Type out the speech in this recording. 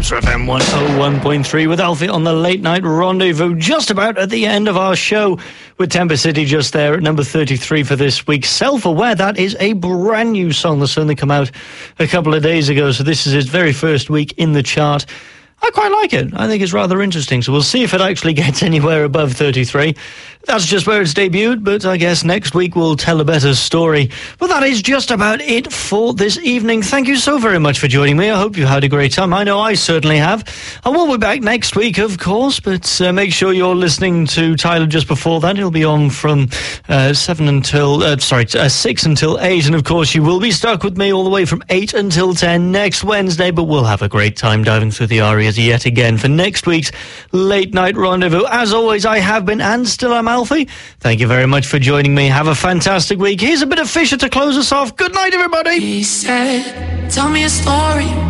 Ultra FM 101.3 with Alfie on the Late Night Rendezvous. Just about at the end of our show with Temper City just there at number 33 for this week. Self-Aware, that is a brand new song that's only come out a couple of days ago. So this is its very first week in the chart. I quite like it. I think it's rather interesting. So we'll see if it actually gets anywhere above 33. That's just where it's debuted, but I guess next week we'll tell a better story. But that is just about it for this evening. Thank you so very much for joining me. I hope you had a great time. I know I certainly have. And we'll be back next week, of course, but make sure you're listening to Tyler just before that. He'll be on from 6 until 8. And, of course, you will be stuck with me all the way from 8 until 10 next Wednesday, but we'll have a great time diving through the arias yet again for next week's Late Night Rendezvous. As always, I have been and still am Alfie. Thank you very much for joining me. Have a fantastic week. Here's a bit of Fisher to close us off. Good night, everybody. He said, tell me a story.